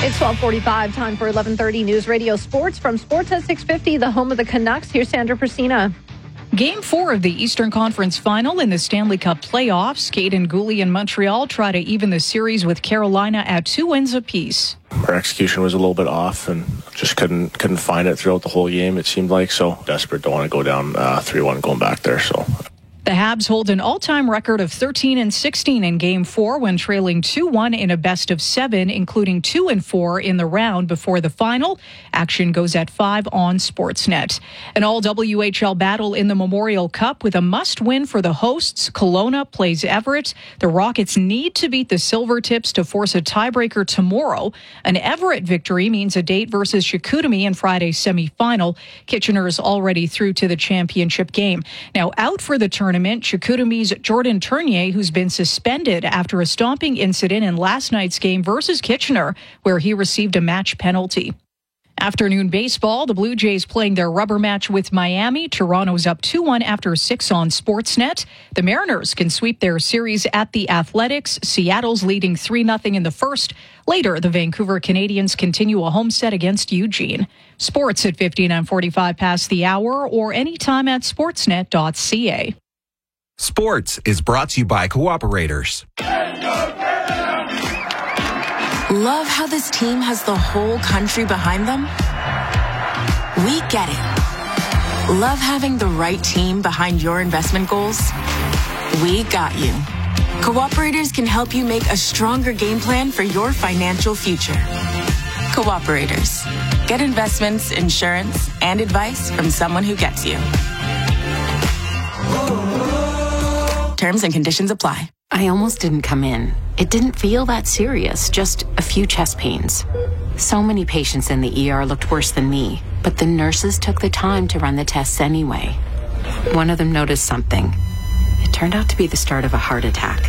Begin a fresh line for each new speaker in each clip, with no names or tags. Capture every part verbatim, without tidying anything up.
It's twelve forty-five, time for eleven thirty News Radio Sports from Sports at six fifty, the home of the Canucks. Here's Sandra Persina.
Game four of the Eastern Conference Final in the Stanley Cup playoffs. Kaiden Guhle and Montreal try to even the series with Carolina at two wins apiece.
Our execution was a little bit off and just couldn't couldn't find it throughout the whole game, it seemed like. So desperate, don't want to go down uh, three one going back there. So
the Habs hold an all-time record of thirteen and sixteen in Game four when trailing two one in a best of seven, including two and four in the round before the final. Action goes at five on Sportsnet. An all-W H L battle in the Memorial Cup with a must-win for the hosts. Kelowna plays Everett. The Rockets need to beat the Silvertips to force a tiebreaker tomorrow. An Everett victory means a date versus Chicoutimi in Friday's semifinal. Kitchener's already through to the championship game. Now out for the tournament. Tournament, Chicoutimi's Jordan Tournier, who's been suspended after a stomping incident in last night's game versus Kitchener, where he received a match penalty. Afternoon baseball, the Blue Jays playing their rubber match with Miami. Toronto's up two one after six on Sportsnet. The Mariners can sweep their series at the Athletics. Seattle's leading three nothing in the first. Later, the Vancouver Canadians continue a home set against Eugene. Sports at fifty-nine forty-five past the hour or anytime at sportsnet dot c a.
Sports is brought to you by Cooperators.
Love how this team has the whole country behind them? We get it. Love having the right team behind your investment goals? We got you. Cooperators can help you make a stronger game plan for your financial future. Cooperators. Get investments, insurance, and advice from someone who gets you. Terms and conditions apply.
I almost didn't come in. It didn't feel that serious, just a few chest pains. So many patients in the E R looked worse than me, but the nurses took the time to run the tests anyway. One of them noticed something. It turned out to be the start of a heart attack.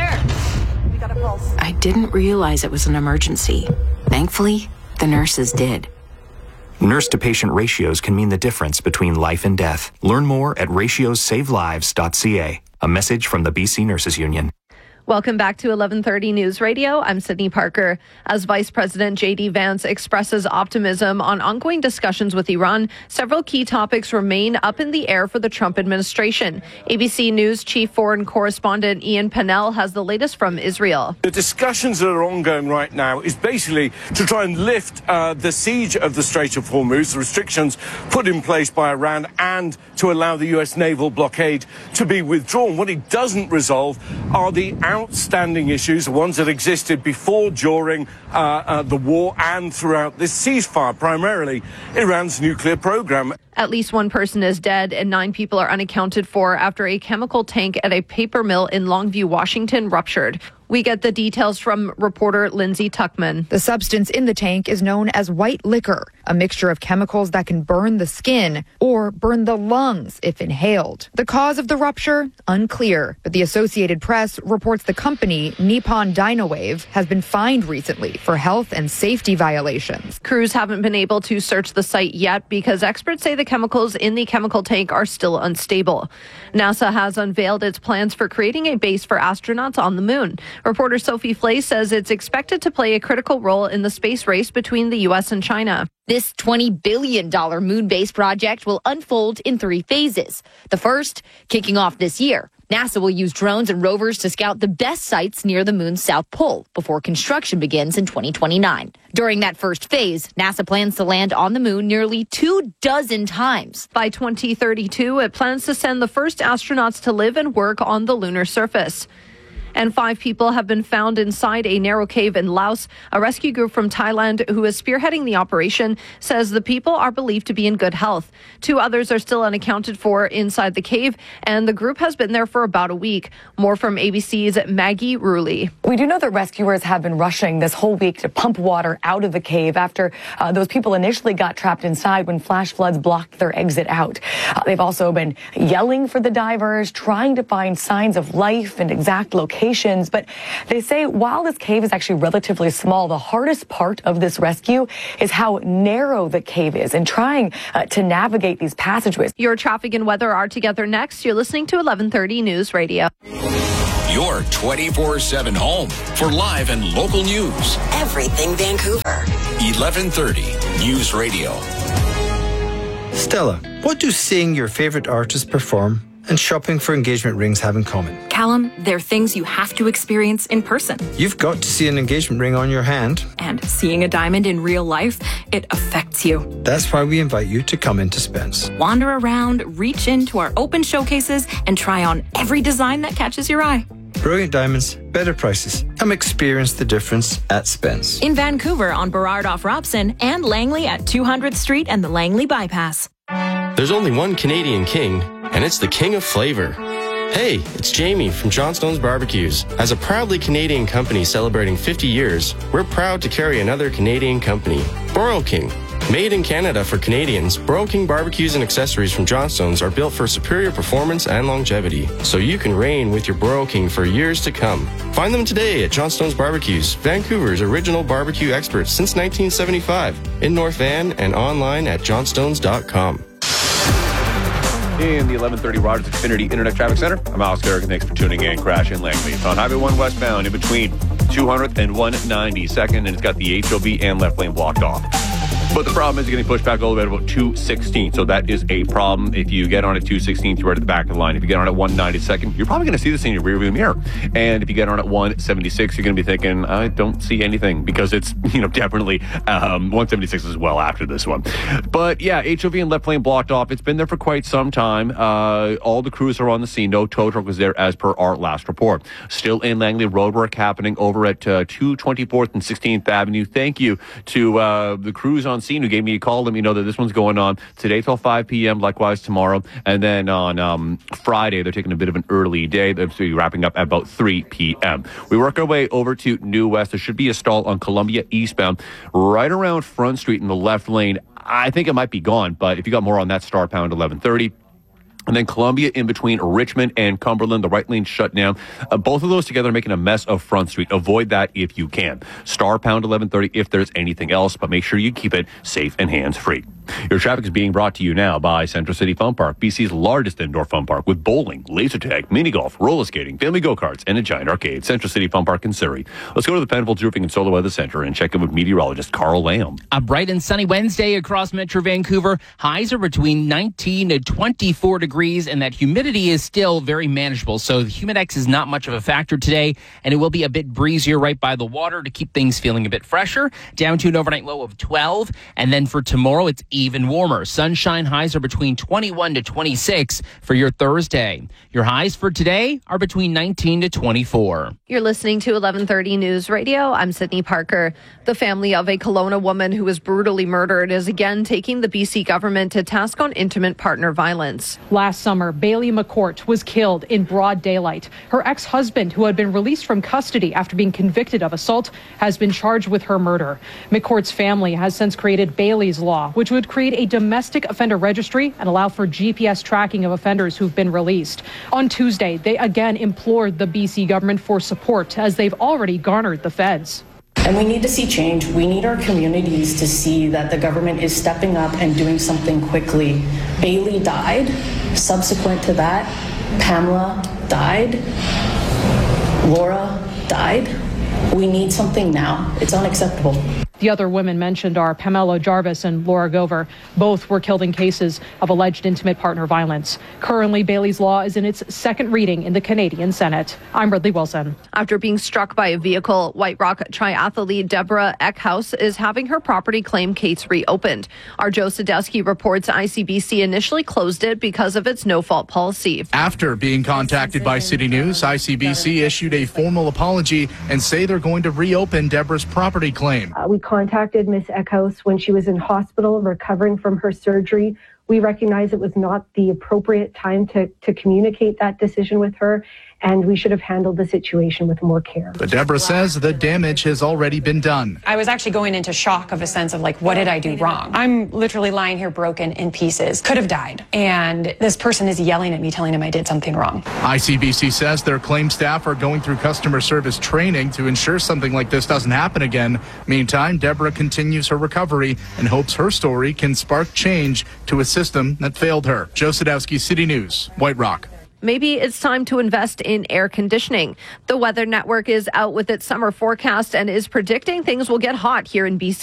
Clear! We got a pulse.
I didn't realize it was an emergency. Thankfully, the nurses did.
Nurse-to-patient ratios can mean the difference between life and death. Learn more at ratios save lives dot c a. A message from the B C Nurses Union.
Welcome back to eleven thirty News Radio. I'm Sydney Parker. As Vice President J D Vance expresses optimism on ongoing discussions with Iran, several key topics remain up in the air for the Trump administration. A B C News Chief Foreign Correspondent Ian Pennell has the latest from Israel.
The discussions that are ongoing right now is basically to try and lift uh, the siege of the Strait of Hormuz, the restrictions put in place by Iran, and to allow the U S naval blockade to be withdrawn. What it doesn't resolve are the outstanding issues, the ones that existed before, during uh, uh, the war and throughout this ceasefire, primarily Iran's nuclear program.
At least one person is dead and nine people are unaccounted for after a chemical tank at a paper mill in Longview, Washington ruptured. We get the details from reporter Lindsay Tuckman.
The substance in the tank is known as white liquor, a mixture of chemicals that can burn the skin or burn the lungs if inhaled. The cause of the rupture? Unclear, but the Associated Press reports the company, Nippon Dynawave, has been fined recently for health and safety violations.
Crews haven't been able to search the site yet because experts say the chemicals in the chemical tank are still unstable. NASA has unveiled its plans for creating a base for astronauts on the moon. Reporter Sophie Flay says it's expected to play a critical role in the space race between the U S and China.
This twenty billion dollars moon base project will unfold in three phases. The first, kicking off this year. NASA will use drones and rovers to scout the best sites near the moon's south pole before construction begins in twenty twenty-nine. During that first phase, NASA plans to land on the moon nearly two dozen times.
By twenty thirty-two, it plans to send the first astronauts to live and work on the lunar surface. And five people have been found inside a narrow cave in Laos. A rescue group from Thailand who is spearheading the operation says the people are believed to be in good health. Two others are still unaccounted for inside the cave, and the group has been there for about a week. More from A B C's Maggie Ruley.
We do know that rescuers have been rushing this whole week to pump water out of the cave after uh, those people initially got trapped inside when flash floods blocked their exit out. Uh, they've also been yelling for the divers, trying to find signs of life and exact locations. But they say while this cave is actually relatively small, the hardest part of this rescue is how narrow the cave is and trying uh, to navigate these passageways.
Your traffic and weather are together next. You're listening to eleven thirty News Radio.
Your twenty-four seven home for live and local news.
Everything Vancouver.
eleven thirty News Radio.
Stella, what do seeing your favourite artist perform and shopping for engagement rings have in common?
Callum, they're things you have to experience in person.
You've got to see an engagement ring on your hand.
And seeing a diamond in real life, it affects you.
That's why we invite you to come into Spence.
Wander around, reach into our open showcases, and try on every design that catches your eye.
Brilliant diamonds, better prices. Come experience the difference at Spence.
In Vancouver on Burrard off Robson and Langley at two hundredth Street and the Langley Bypass.
There's only one Canadian king, and it's the king of flavor. Hey, it's Jamie from Johnstone's Barbecues. As a proudly Canadian company celebrating fifty years, we're proud to carry another Canadian company, Broil King. Made in Canada for Canadians, Broil King barbecues and accessories from Johnstone's are built for superior performance and longevity, so you can reign with your Broil King for years to come. Find them today at Johnstone's Barbecues, Vancouver's original barbecue experts since nineteen seventy-five, in North Van and online at johnstones dot com.
In the eleven thirty Rogers Xfinity Internet Traffic Center, I'm Alex Garrick. Thanks for tuning in. Crash in Langley. It's on Highway one westbound in between two hundredth and one ninety-second, and it's got the H O V and left lane blocked off. But the problem is you're getting pushed back all the way at about two sixteen, so that is a problem. If you get on at two sixteen, you're right at the back of the line. If you get on at one ninety-second, you're probably going to see this in your rearview mirror. And if you get on at one seventy-six, you're going to be thinking, I don't see anything, because it's, you know, definitely um, one seventy-six as well after this one. But yeah, H O V and left lane blocked off. It's been there for quite some time. Uh, all the crews are on the scene. No tow truck was there as per our last report. Still in Langley, roadwork happening over at uh, two twenty-fourth and sixteenth Avenue. Thank you to uh, the crews on scene who gave me a call. Let me know that this one's going on today till five p.m. Likewise tomorrow, and then on um, Friday they're taking a bit of an early day. They'll be wrapping up at about three p.m. We work our way over to New West. There should be a stall on Columbia eastbound, right around Front Street in the left lane. I think it might be gone, but if you got more on that, star pound eleven thirty. And then Columbia in between Richmond and Cumberland, the right lane shut down. Uh, both of those together are making a mess of Front Street. Avoid that if you can. Star pound eleven thirty if there's anything else, but make sure you keep it safe and hands-free. Your traffic is being brought to you now by Central City Fun Park, B C's largest indoor fun park with bowling, laser tag, mini golf, roller skating, family go-karts, and a giant arcade. Central City Fun Park in Surrey. Let's go to the Penfolds Roofing and Solar Weather Center and check in with meteorologist Carl Lamb.
A bright and sunny Wednesday across Metro Vancouver. Highs are between nineteen to twenty-four degrees, and that humidity is still very manageable. So the Humidex is not much of a factor today, and it will be a bit breezier right by the water to keep things feeling a bit fresher. Down to an overnight low of twelve, and then for tomorrow, it's even warmer. Sunshine highs are between twenty-one to twenty-six for your Thursday. Your highs for today are between nineteen to twenty-four.
You're listening to eleven thirty News Radio. I'm Sydney Parker. The family of a Kelowna woman who was brutally murdered is again taking the B C government to task on intimate partner violence.
Last summer, Bailey McCourt was killed in broad daylight. Her ex-husband, who had been released from custody after being convicted of assault, has been charged with her murder. McCourt's family has since created Bailey's Law, which would create a domestic offender registry and allow for G P S tracking of offenders who've been released. On Tuesday, they again implored the B C government for support, as they've already garnered the feds.
And we need to see change. We need our communities to see that the government is stepping up and doing something quickly. Bailey died. Subsequent to that, Pamela died. Laura died. We need something now. It's unacceptable.
The other women mentioned are Pamela Jarvis and Laura Gover. Both were killed in cases of alleged intimate partner violence. Currently, Bailey's Law is in its second reading in the Canadian Senate. I'm Ridley Wilson.
After being struck by a vehicle, White Rock triathlete Deborah Eckhouse is having her property claim case reopened. Our Joe Sadowski reports I C B C initially closed it because of its no-fault policy.
After being contacted by City News, I C B C issued a formal apology and say they're going to reopen Deborah's property claim.
Uh, we contacted Miz Eckhouse when she was in hospital recovering from her surgery. We recognized it was not the appropriate time to, to communicate that decision with her, and we should have handled the situation with more care.
But Deborah says the damage has already been done.
I was actually going into shock of a sense of like, what did I do wrong? I'm literally lying here broken in pieces, could have died. And this person is yelling at me, telling him I did something wrong.
I C B C says their claim staff are going through customer service training to ensure something like this doesn't happen again. Meantime, Deborah continues her recovery and hopes her story can spark change to a system that failed her. Joe Sadowski, City News, White Rock.
Maybe it's time to invest in air conditioning. The Weather Network is out with its summer forecast and is predicting things will get hot here in B C.